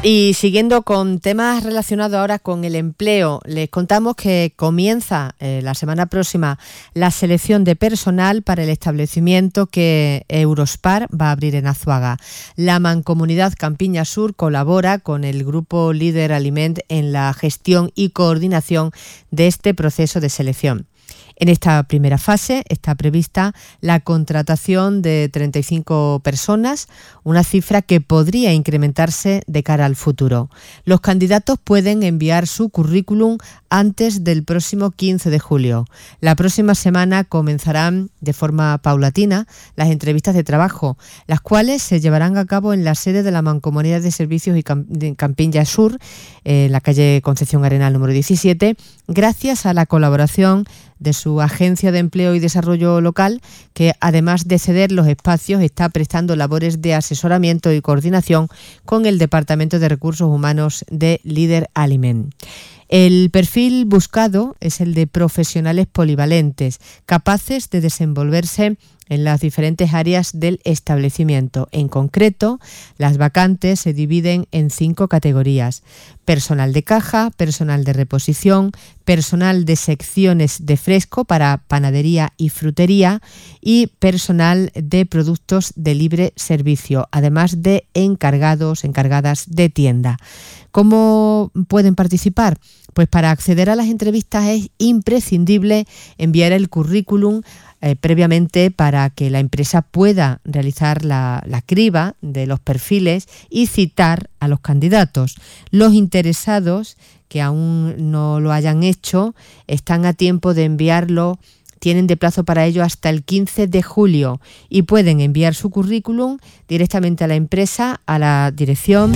Y siguiendo con temas relacionados ahora con el empleo, les contamos que comienza la semana próxima la selección de personal para el establecimiento que Eurospar va a abrir en Azuaga. La Mancomunidad Campiña Sur colabora con el grupo Líder Aliment en la gestión y coordinación de este proceso de selección. En esta primera fase está prevista la contratación de 35 personas, una cifra que podría incrementarse de cara al futuro. Los candidatos pueden enviar su currículum antes del próximo 15 de julio. La próxima semana comenzarán de forma paulatina las entrevistas de trabajo, las cuales se llevarán a cabo en la sede de la Mancomunidad de Servicios y Campiña Sur, en la calle Concepción Arenal número 17, gracias a la colaboración de su Agencia de Empleo y Desarrollo Local, que además de ceder los espacios, está prestando labores de asesoramiento y coordinación con el Departamento de Recursos Humanos de Líder Aliment. El perfil buscado es el de profesionales polivalentes, capaces de desenvolverse en las diferentes áreas del establecimiento. En concreto, las vacantes se dividen en 5 categorías: personal de caja, personal de reposición, personal de secciones de fresco para panadería y frutería y personal de productos de libre servicio, además de encargadas de tienda. ¿Cómo pueden participar? Pues para acceder a las entrevistas es imprescindible enviar el currículum previamente para que la empresa pueda realizar la criba de los perfiles y citar a los candidatos. Los interesados que aún no lo hayan hecho están a tiempo de enviarlo. Tienen de plazo para ello hasta el 15 de julio y pueden enviar su currículum directamente a la empresa a la dirección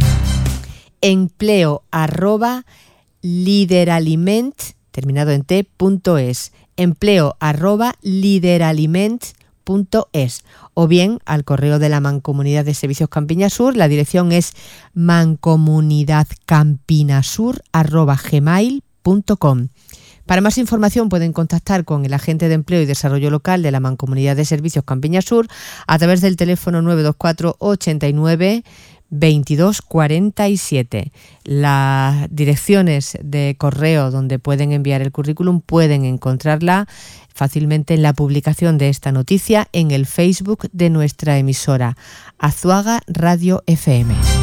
empleo@lideraliment, terminado en t.es, empleo@lideraliment.es, o bien al correo de la Mancomunidad de Servicios Campiña Sur. La dirección es mancomunidadcampinasur@gmail.com. Para más información pueden contactar con el agente de Empleo y Desarrollo Local de la Mancomunidad de Servicios Campiña Sur a través del teléfono 924 89 22 47. Las direcciones de correo donde pueden enviar el currículum pueden encontrarla fácilmente en la publicación de esta noticia en el Facebook de nuestra emisora, Azuaga Radio FM.